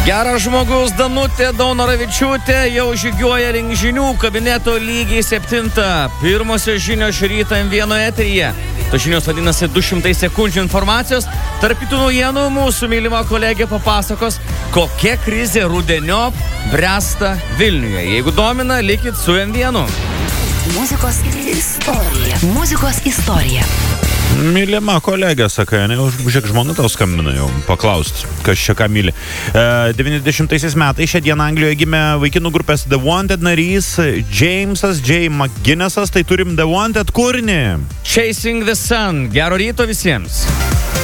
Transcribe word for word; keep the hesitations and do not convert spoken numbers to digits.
Geras žmogus Danutė Daunoravičiūtė jau žygiuoja link žinių kabineto lygiai septintą. Pirmosios žinios šį rytą M vieno eteryje. Tos žinios vadinasi du šimtai sekundžių informacijos. Tarp kitų naujienų mūsų mylima kolegė papasakos, kokia krizė rudeniop bręsta Vilniuje. Jeigu domina, likit su M vienu. Muzikos istorija. Muzikos istorija. Mylima kolegė, sakai, ne, žiūrėk, žmona tau skambina jau, paklaust, kas čia ką myli. E, devyniasdešimtaisiais metais šią dieną Anglijoje gimė vaikinų grupės The Wanted narys Jamesas J. McGuinnessas, tai turim The Wanted kūrinį. Chasing the Sun. Gero ryto visiems.